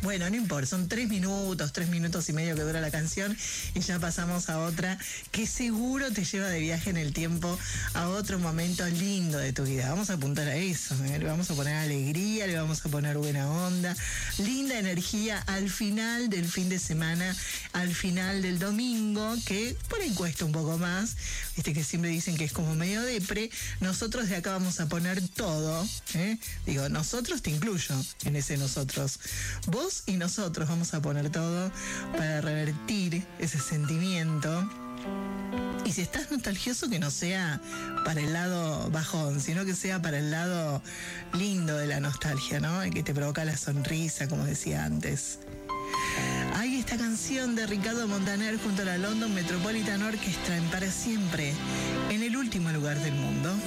Bueno, no importa, son 3 minutos y medio que dura la canción y ya pasamos a otra que seguro te lleva de viaje en el tiempo a otro momento lindo de tu vida. Vamos a apuntar a eso, ¿eh? Le vamos a poner alegría, le vamos a poner buena onda, linda energía al final del fin de semana, al final del domingo, que por ahí cuesta un poco más, viste que siempre dicen que es como medio depre. Nosotros de acá vamos a poner todo, ¿eh? Digo, nosotros te incluyo en ese nosotros. Vos y nosotros vamos a poner todo para revertir ese sentimiento. Y si estás nostalgioso, que no sea para el lado bajón, sino que sea para el lado lindo de la nostalgia, ¿no? El que te provoca la sonrisa, como decía antes. Hay esta canción de Ricardo Montaner junto a la London Metropolitan Orchestra en Para Siempre, en el último lugar del mundo.